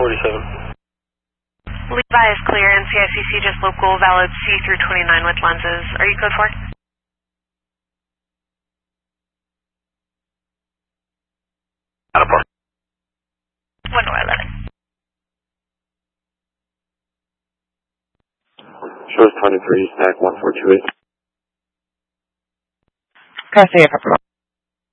47. Levi is clear, and CICC just local, valid C through 29 with lenses. Are you code 4? Out of park. 1-11. Shows 23, stack 1428. Garcia,